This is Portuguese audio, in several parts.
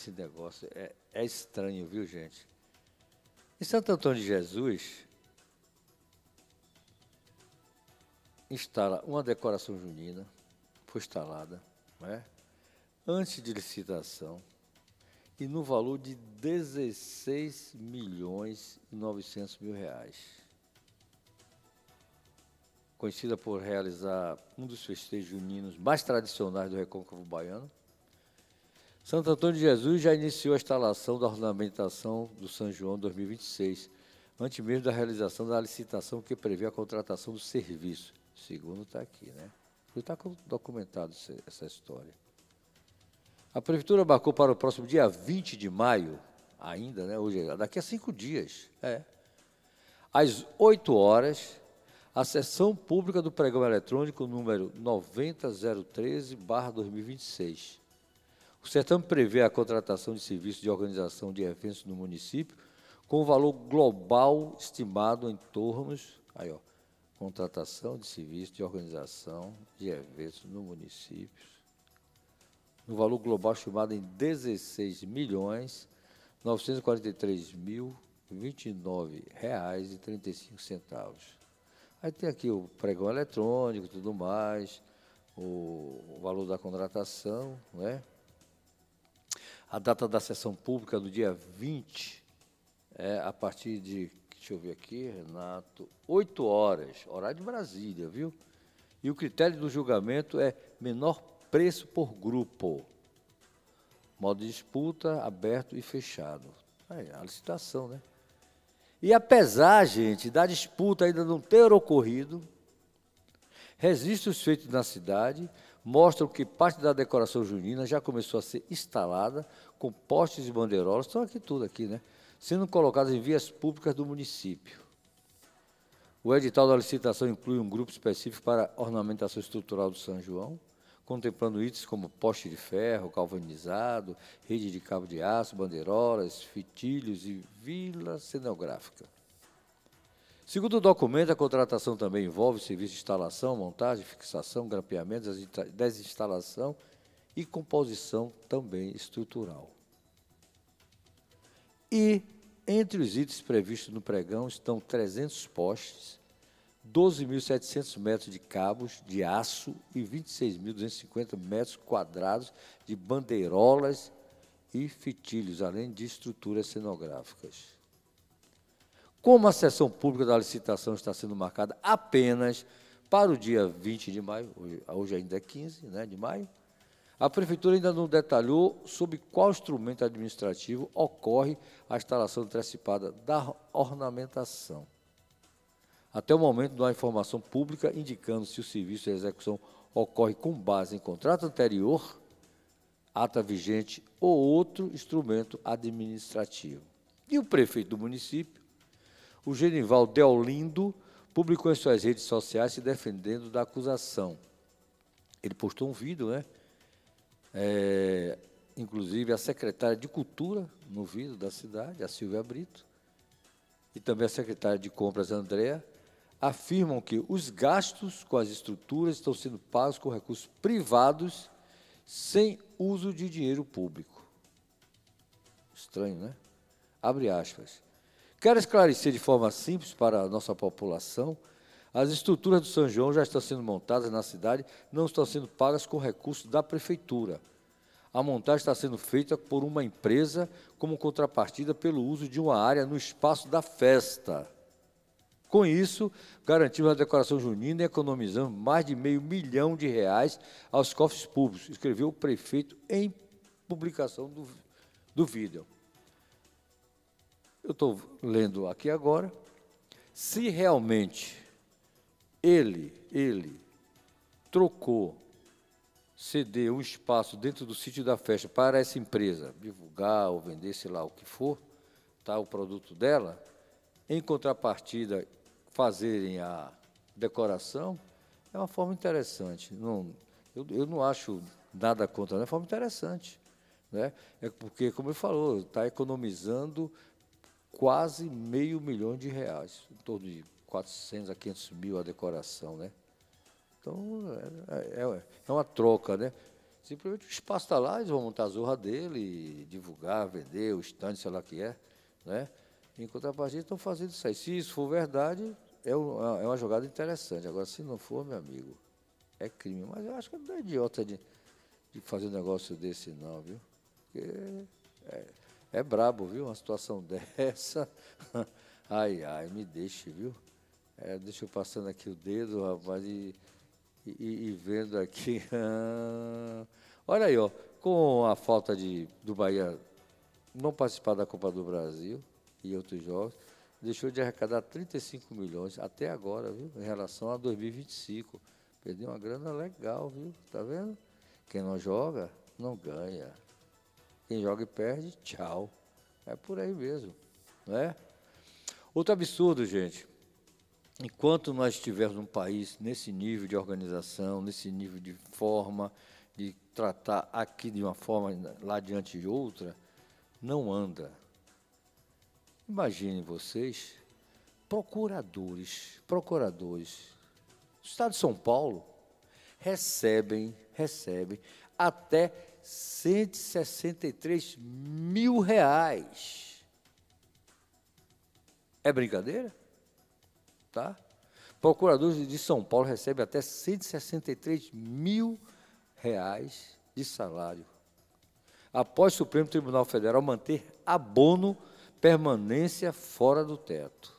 esse negócio é estranho, viu, gente? Em Santo Antônio de Jesus, instala uma decoração junina, foi instalada, né, antes de licitação, e no valor de 16.900.000 reais. Conhecida por realizar um dos festejos juninos mais tradicionais do Recôncavo Baiano, Santo Antônio de Jesus já iniciou a instalação da ornamentação do São João 2026, antes mesmo da realização da licitação que prevê a contratação do serviço. Segundo está aqui, né? Está documentado essa história. A Prefeitura marcou para o próximo dia 20 de maio, ainda, né? Hoje, daqui a 5 dias, às 8 horas, a sessão pública do pregão eletrônico número 90013/2026. O certame prevê a contratação de serviços de organização de eventos no município com o valor global estimado em torno, contratação de serviços de organização de eventos no município, no valor global estimado em R$ 16.943.029,35. Aí tem aqui o pregão eletrônico e tudo mais, o valor da contratação, né? A data da sessão pública do dia 20, a partir de, deixa eu ver aqui, Renato, 8 horas, horário de Brasília, viu? E o critério do julgamento é menor preço por grupo. Modo de disputa, aberto e fechado. Aí, a licitação, né? E apesar, gente, da disputa ainda não ter ocorrido, registros feitos na cidade mostram que parte da decoração junina já começou a ser instalada com postes e bandeirolas, estão aqui tudo aqui, né? Sendo colocadas em vias públicas do município. O edital da licitação inclui um grupo específico para ornamentação estrutural do São João, contemplando itens como poste de ferro, galvanizado, rede de cabo de aço, bandeirolas, fitilhos e vila cenográfica. Segundo o documento, a contratação também envolve serviço de instalação, montagem, fixação, grampeamento, desinstalação e composição também estrutural. E, entre os itens previstos no pregão, estão 300 postes, 12.700 metros de cabos de aço e 26.250 metros quadrados de bandeirolas e fitilhos, além de estruturas cenográficas. Como a sessão pública da licitação está sendo marcada apenas para o dia 20 de maio, hoje ainda é 15, né, de maio, a Prefeitura ainda não detalhou sobre qual instrumento administrativo ocorre a instalação antecipada da ornamentação. Até o momento, não há informação pública indicando se o serviço de execução ocorre com base em contrato anterior, ata vigente ou outro instrumento administrativo. E o prefeito do município, o Genival Deolindo, publicou em suas redes sociais se defendendo da acusação. Ele postou um vídeo, né? Inclusive a secretária de Cultura no vídeo da cidade, a Silvia Brito, e também a secretária de Compras, a Andréa, afirmam que os gastos com as estruturas estão sendo pagos com recursos privados sem uso de dinheiro público. Estranho, né? Abre aspas. Quero esclarecer de forma simples para a nossa população, as estruturas do São João já estão sendo montadas na cidade, não estão sendo pagas com recursos da Prefeitura. A montagem está sendo feita por uma empresa como contrapartida pelo uso de uma área no espaço da festa. Com isso, garantimos a decoração junina e economizamos mais de R$500 milhão aos cofres públicos, escreveu o prefeito em publicação do vídeo. Eu estou lendo aqui agora. Se realmente ele trocou, cedeu um espaço dentro do sítio da festa para essa empresa divulgar ou vender, sei lá o que for, tá, o produto dela, em contrapartida, fazerem a decoração, é uma forma interessante. Eu não acho nada contra, é uma forma interessante, né? É porque, como ele falou, está economizando quase R$500 milhão, em torno de 400 a 500 mil a decoração, né? Então, é uma troca, né? Simplesmente o espaço está lá, eles vão montar a zorra dele, divulgar, vender, o stand, sei lá o que é, né? Em contrapartida, estão fazendo isso aí. Se isso for verdade, é uma jogada interessante. Agora, se não for, meu amigo, é crime. Mas eu acho que não é idiota de fazer um negócio desse, não, viu? Porque é brabo, viu? Uma situação dessa. Ai, ai, me deixe, viu? Deixa eu passando aqui o dedo, rapaz, e vendo aqui. Olha aí, ó, com a falta do Bahia não participar da Copa do Brasil e outros jogos, deixou de arrecadar 35 milhões até agora, viu? Em relação a 2025. Perdeu uma grana legal, viu? Tá vendo? Quem não joga, não ganha. Quem joga e perde, tchau. É por aí mesmo, não é? Outro absurdo, gente. Enquanto nós estivermos num país nesse nível de organização, nesse nível de forma, de tratar aqui de uma forma, lá diante de outra, não anda. Imaginem vocês, procuradores do Estado de São Paulo recebem até R$ 163 mil. É brincadeira? Tá? Procuradores de São Paulo recebem até R$ 163 mil de salário, após o Supremo Tribunal Federal manter abono permanência fora do teto.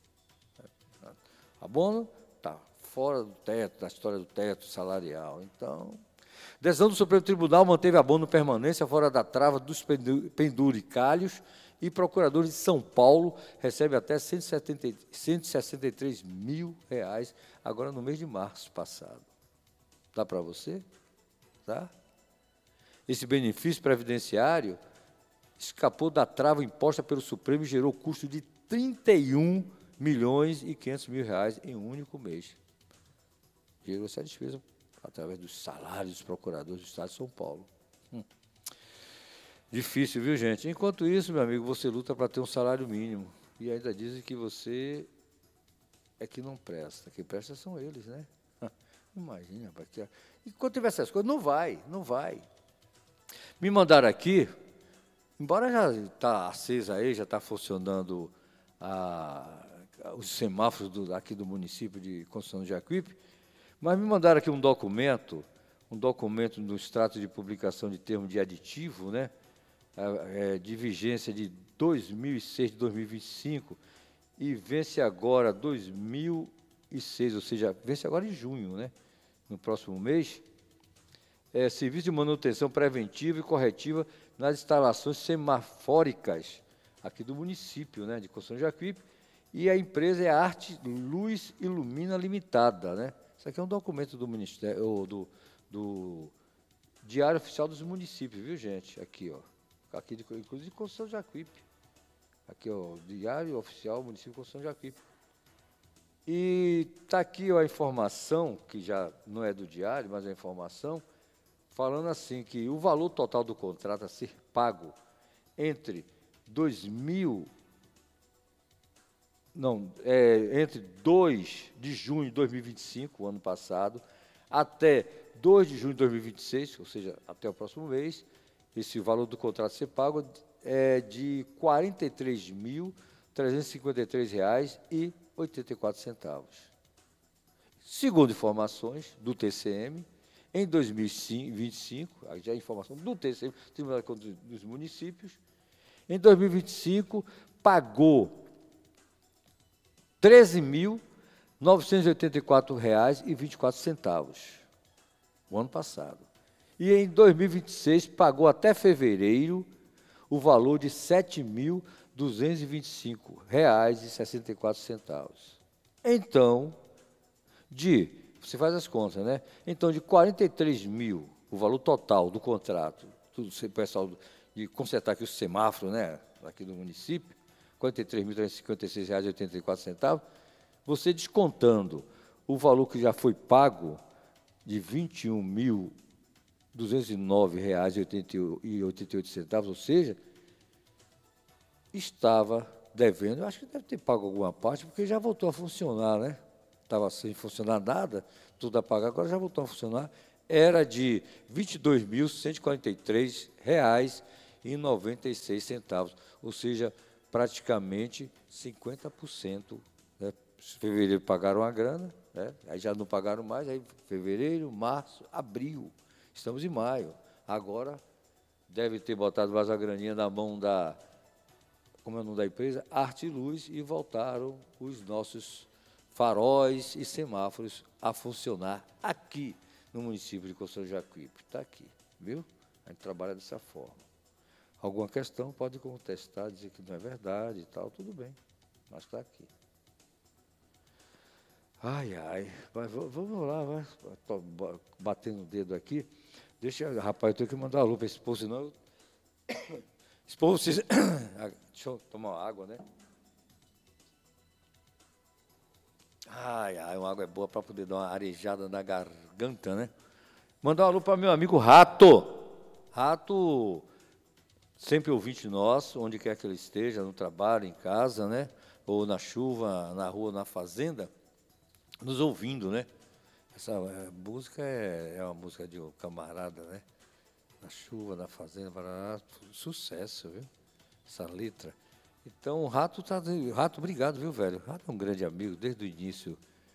Abono está fora do teto, da história do teto salarial. Então, decisão do Supremo Tribunal manteve abono permanência fora da trava dos penduricalhos e procuradores de São Paulo recebem até R$ 163 mil agora no mês de março passado. Dá para você? Tá? Esse benefício previdenciário escapou da trava imposta pelo Supremo e gerou custo de R$ 31 milhões e 500 mil em um único mês. Gerou essa despesa através dos salários dos procuradores do Estado de São Paulo. Difícil, viu, gente? Enquanto isso, meu amigo, você luta para ter um salário mínimo. E ainda dizem que você é que não presta. Quem presta são eles, né? Imagina, rapaz. Enquanto tiver essas coisas, não vai. Me mandaram aqui, embora já está acesa aí, já está funcionando os semáforos aqui do município de Conceição do Jacuípe, mas me mandaram aqui um documento do extrato de publicação de termo de aditivo, né? De vigência de 2006 de 2025 e vence agora 2006, ou seja, vence agora em junho, né? No próximo mês. Serviço de manutenção preventiva e corretiva nas instalações semafóricas aqui do município, né, de Conceição do Jacuípe, e a empresa é a Arte Luz Ilumina Limitada, né? Isso aqui é um documento do Ministério, do Diário Oficial dos Municípios, viu, gente? Aqui, ó. Aqui, inclusive, de Conceição do Jacuípe. Aqui, ó, Diário Oficial Município de Conceição do Jacuípe. E está aqui ó, a informação, que já não é do diário, mas é a informação, falando assim, que o valor total do contrato a ser pago entre entre 2 de junho de 2025, o ano passado, até 2 de junho de 2026, ou seja, até o próximo mês, esse valor do contrato a ser pago é de R$ 43.353,84. Segundo informações do TCM, em 2025, já é informação do TCM, Tribunal de Contas dos Municípios, em 2025 pagou R$ 13.984,24, o ano passado. E em 2026 pagou até fevereiro o valor de R$ 7.225,64. Então, você faz as contas, né? Então, de 43 mil, o valor total do contrato, tudo o pessoal de consertar aqui o semáforo, né, aqui do município, R$ 43.356,84, você descontando o valor que já foi pago de R$ 21.209,88, ou seja, estava devendo, eu acho que deve ter pago alguma parte, porque já voltou a funcionar, né? Estava sem funcionar nada, tudo a pagar, agora já voltou a funcionar, era de R$ 22.143,96, ou seja, praticamente 50%. Né? Em fevereiro pagaram a grana, né? Aí já não pagaram mais, aí fevereiro, março, abril, estamos em maio. Agora deve ter botado mais a graninha na mão da, como é o nome da empresa? Arte e Luz, e voltaram os nossos faróis e semáforos a funcionar aqui no município de Conselho Jacuípe. Está aqui, viu? A gente trabalha dessa forma. Alguma questão pode contestar, dizer que não é verdade e tal, tudo bem, mas está aqui. Ai, ai, vamos lá, vai. Estou batendo o dedo aqui. Deixa, rapaz, eu tenho que mandar a lupa para esse povo, senão... Esse povo, deixa eu tomar uma água, né? Ai, ai, uma água é boa para poder dar uma arejada na garganta, né? Mandar um alô para meu amigo Rato. Rato, sempre ouvinte nosso, onde quer que ele esteja, no trabalho, em casa, né? Ou na chuva, na rua, na fazenda, nos ouvindo, né? Essa música é uma música de um camarada, né? Na chuva, na fazenda, sucesso, viu? Essa letra. Então, o Rato, Rato, obrigado, viu, velho? O Rato é um grande amigo, desde o início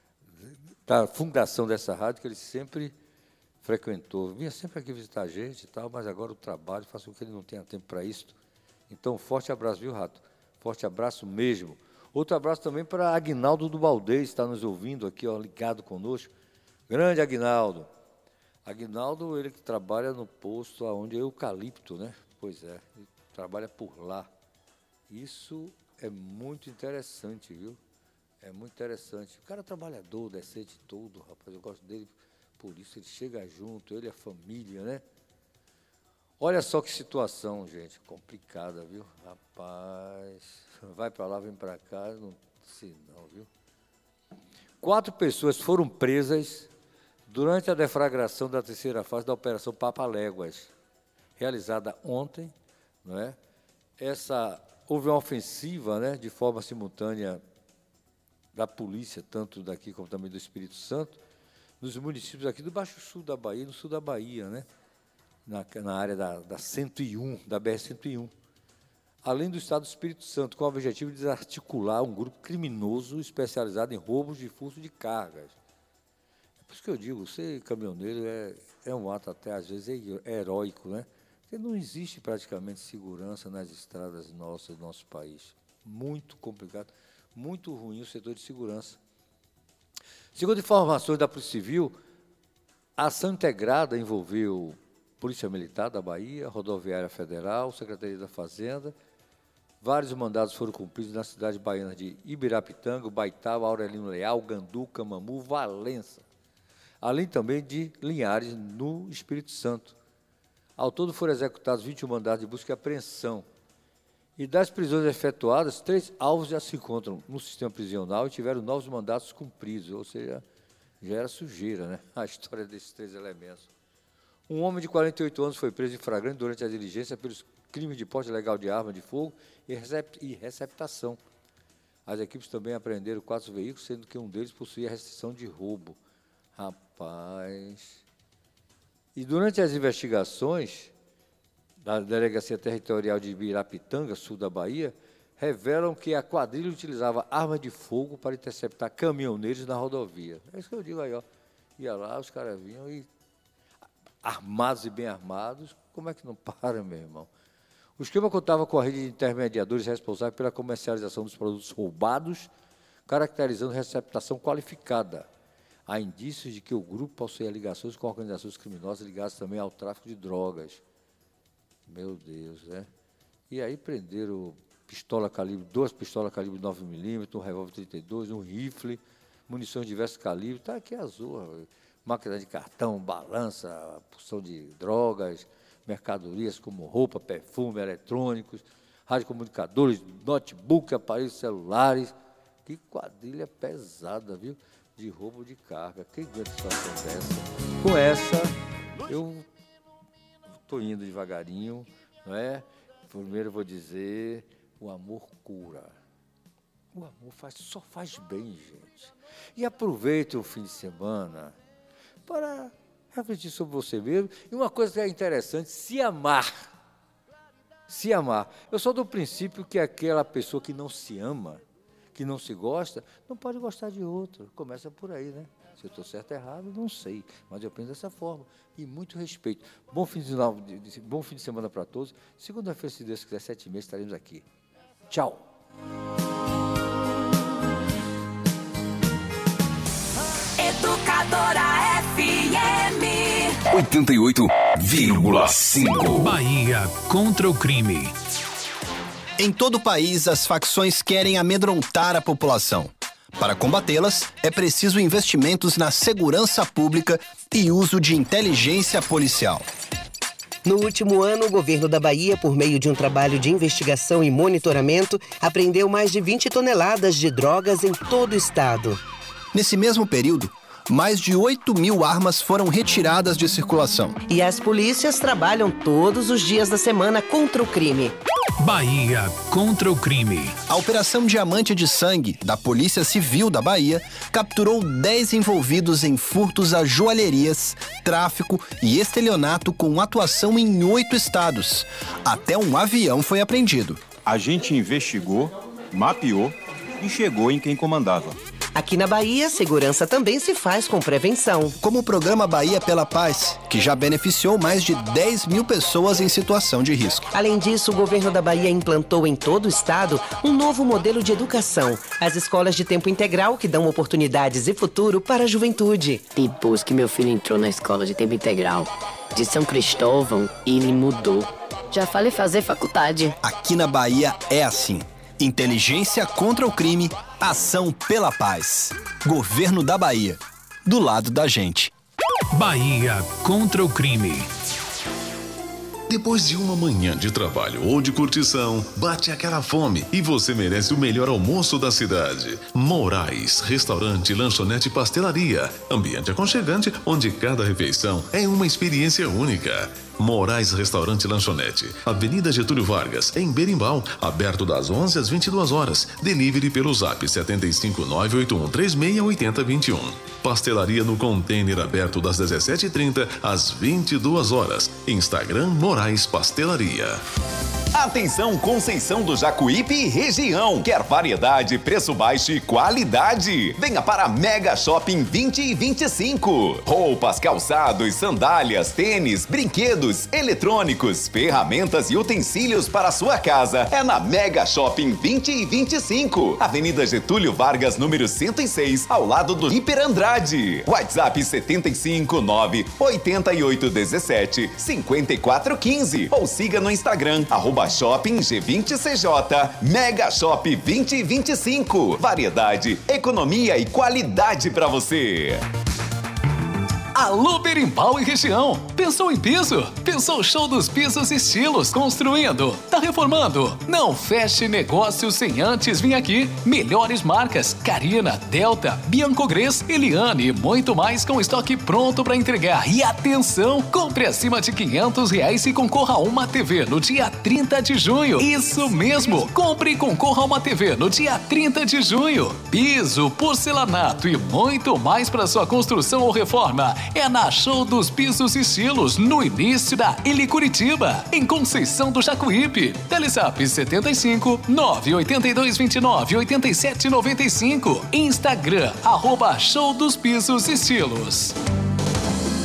da fundação dessa rádio, que ele sempre frequentou. Vinha sempre aqui visitar a gente e tal, mas agora o trabalho faz com que ele não tenha tempo para isso. Então, forte abraço, viu, Rato? Forte abraço mesmo. Outro abraço também para Aguinaldo do Baldez, está nos ouvindo aqui, ó, ligado conosco. Grande Aguinaldo. Aguinaldo, ele que trabalha no posto onde é eucalipto, né? Pois é, ele trabalha por lá. Isso é muito interessante, viu? É muito interessante. O cara é trabalhador, decente todo, rapaz. Eu gosto dele por isso. Ele chega junto, ele é família, né? Olha só que situação, gente, complicada, viu? Rapaz, vai para lá, vem para cá, não sei não, viu? 4 pessoas foram presas durante a deflagração da terceira fase da Operação Papaléguas, realizada ontem, não é? Houve uma ofensiva, né, de forma simultânea da polícia, tanto daqui como também do Espírito Santo, nos municípios aqui do Baixo Sul da Bahia, no sul da Bahia, né, na área da 101, da BR-101, além do Estado do Espírito Santo, com o objetivo de desarticular um grupo criminoso especializado em roubos e furto de cargas. É por isso que eu digo, ser caminhoneiro é um ato até, às vezes, heróico, né? Porque não existe praticamente segurança nas estradas nossas do nosso país. Muito complicado, muito ruim o setor de segurança. Segundo informações da Polícia Civil, a ação integrada envolveu Polícia Militar da Bahia, Rodoviária Federal, Secretaria da Fazenda. Vários mandados foram cumpridos nas cidades baianas de Ibirapitanga, Baitaba, Aurelino Leal, Gandu, Camamu, Valença, além também de Linhares, no Espírito Santo. Ao todo foram executados 21 mandados de busca e apreensão. E das prisões efetuadas, 3 alvos já se encontram no sistema prisional e tiveram novos mandatos cumpridos, ou seja, já era sujeira, né? A história desses 3 elementos. Um homem de 48 anos foi preso em flagrante durante a diligência pelos crimes de porte ilegal de arma de fogo e receptação. As equipes também apreenderam 4 veículos, sendo que um deles possuía restrição de roubo. Rapaz... E durante as investigações da Delegacia Territorial de Ibirapitanga, sul da Bahia, revelam que a quadrilha utilizava arma de fogo para interceptar caminhoneiros na rodovia. É isso que eu digo aí, ó. Ia lá, os caras vinham e armados e bem armados, como é que não para, meu irmão? O esquema contava com a rede de intermediadores responsáveis pela comercialização dos produtos roubados, caracterizando receptação qualificada. Há indícios de que o grupo possuía ligações com organizações criminosas ligadas também ao tráfico de drogas. Meu Deus, né? E aí prenderam duas pistolas calibre 9mm, um revólver 32, um rifle, munições de diversos calibres. Está aqui azul, máquina de cartão, balança, porção de drogas, mercadorias como roupa, perfume, eletrônicos, radiocomunicadores, notebook, aparelhos celulares. Que quadrilha pesada, viu? De roubo de carga. Quem aguenta uma situação dessa? Com essa, eu estou indo devagarinho, não é? Primeiro eu vou dizer, o amor cura. O amor só faz bem, gente. E aproveite o fim de semana para refletir sobre você mesmo. E uma coisa que é interessante, se amar. Se amar. Eu sou do princípio que aquela pessoa que não se ama, que não se gosta, não pode gostar de outro. Começa por aí, né? Se eu estou certo ou errado, não sei. Mas eu aprendo dessa forma. E muito respeito. Bom fim de semana para todos. Segunda-feira, se Deus quiser, 7h30, estaremos aqui. Tchau. Educadora FM 88,5. Bahia contra o crime. Em todo o país, as facções querem amedrontar a população. Para combatê-las, é preciso investimentos na segurança pública e uso de inteligência policial. No último ano, o governo da Bahia, por meio de um trabalho de investigação e monitoramento, apreendeu mais de 20 toneladas de drogas em todo o estado. Nesse mesmo período, mais de 8.000 armas foram retiradas de circulação. E as polícias trabalham todos os dias da semana contra o crime. Bahia contra o crime. A Operação Diamante de Sangue, da Polícia Civil da Bahia, capturou 10 envolvidos em furtos a joalherias, tráfico e estelionato com atuação em 8 estados. Até um avião foi apreendido. A gente investigou, mapeou e chegou em quem comandava. Aqui na Bahia, segurança também se faz com prevenção. Como o programa Bahia pela Paz, que já beneficiou mais de 10.000 pessoas em situação de risco. Além disso, o governo da Bahia implantou em todo o estado um novo modelo de educação. As escolas de tempo integral que dão oportunidades e futuro para a juventude. Depois que meu filho entrou na escola de tempo integral de São Cristóvão, ele mudou. Já falei fazer faculdade. Aqui na Bahia é assim. Inteligência contra o crime, ação pela paz. Governo da Bahia. Do lado da gente. Bahia contra o crime. Depois de uma manhã de trabalho ou de curtição, bate aquela fome e você merece o melhor almoço da cidade. Moraes, restaurante, lanchonete e pastelaria. Ambiente aconchegante, onde cada refeição é uma experiência única. Moraes Restaurante e Lanchonete, Avenida Getúlio Vargas, em Berimbau, aberto das 11 às 22 horas. Delivery pelo Zap 75981368021. Pastelaria no container aberto das 17h30 às 22 horas. Instagram Moraes Pastelaria. Atenção, Conceição do Jacuípe e região. Quer variedade, preço baixo e qualidade? Venha para Mega Shopping 20 e 25. Roupas, calçados, sandálias, tênis, brinquedos, eletrônicos, ferramentas e utensílios para a sua casa. É na Mega Shopping 20 e 25. Avenida Getúlio Vargas, número 106, ao lado do Hiper Andrade. WhatsApp 755-98817-5415. Ou siga no Instagram, @Shopping G20CJ. Mega Shop 2025. Variedade, economia e qualidade para você. Alô, Berimbau e região. Pensou em piso? Pensou show dos pisos e estilos? Construindo? Tá reformando? Não feche negócio sem antes vir aqui. Melhores marcas: Carina, Delta, Biancogres, Eliane e muito mais com estoque pronto para entregar. E atenção, compre acima de R$500 e concorra a uma TV no dia 30 de junho. Isso mesmo, compre e concorra a uma TV no dia 30 de junho. Piso, porcelanato e muito mais para sua construção ou reforma. É na Show dos Pisos e Estilos, no início da Eli Curitiba, em Conceição do Jacuípe. Telezap 75-98229-8795. Instagram, @Show dos Pisos e Estilos.